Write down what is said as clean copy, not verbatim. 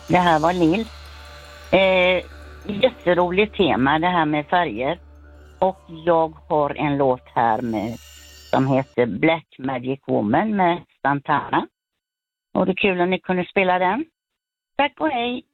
Det här var Lill. Jätteroligt tema det här med färger. Och jag har en låt här som heter Black Magic Woman med Santana. Och det är kul om ni kunde spela den. Tack och hej!